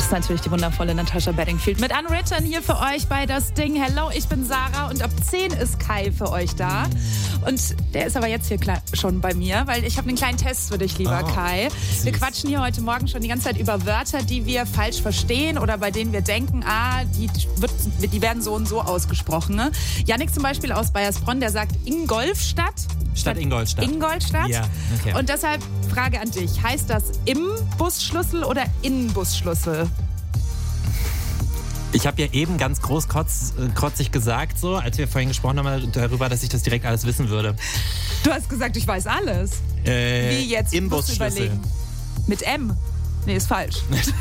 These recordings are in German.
Das ist natürlich die wundervolle Natasha Bedingfield mit Unwritten hier für euch bei Das Ding. Hello, ich bin Sarah und ab 10 ist Kai für euch da. Und der ist aber jetzt hier schon bei mir, weil ich habe einen kleinen Test für dich, lieber Kai. Wir quatschen hier heute Morgen schon die ganze Zeit über Wörter, die wir falsch verstehen oder bei denen wir denken, die werden so und so ausgesprochen. Ne? Jannik zum Beispiel aus Bayersbronn, der sagt Ingolfstadt. Stadt Ingolstadt. Ingolstadt. Ja, okay. Und deshalb Frage an dich. Heißt das im Busschlüssel oder in Busschlüssel? Ich habe ja eben ganz großkotzig gesagt, so, als wir vorhin gesprochen haben darüber, dass ich das direkt alles wissen würde. Du hast gesagt, ich weiß alles. Wie jetzt? Im Busschlüssel. Mit M? Nee, ist falsch.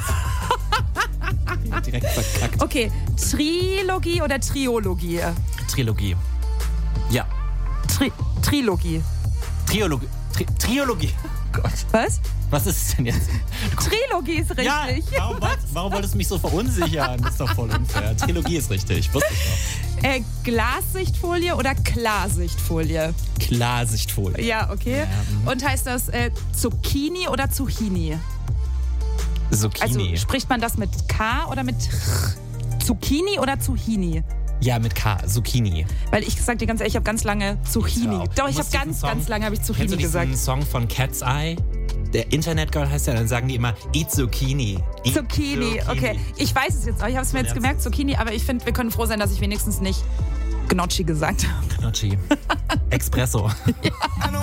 Direkt verkackt. Okay, Trilogie oder Triologie? Trilogie. Ja. Trilogie. Triologie. Oh Gott. Was ist es denn jetzt? Trilogie ist richtig. Ja, warum wolltest du mich so verunsichern? Das ist doch voll unfair. Trilogie ist richtig, wusste ich doch. Glassichtfolie oder Klarsichtfolie? Klarsichtfolie. Ja, okay. Ja. Und heißt das Zucchini oder Zucchini? Zucchini. Also spricht man das mit K oder mit Zucchini oder Zucchini? Ja, mit K, Zucchini. Weil ich sag dir ganz ehrlich, ich habe ganz lange Zucchini. Doch, ich habe ganz lange habe ich Zucchini gesagt. Kennst du diesen Song von Cat's Eye? Der Internet Girl heißt ja, dann sagen die immer, eat Zucchini. Zucchini, okay. Ich weiß es jetzt auch, ich habe es mir jetzt gemerkt, Zucchini, aber ich finde, wir können froh sein, dass ich wenigstens nicht Gnocchi gesagt habe. Gnocchi. Espresso. Ja.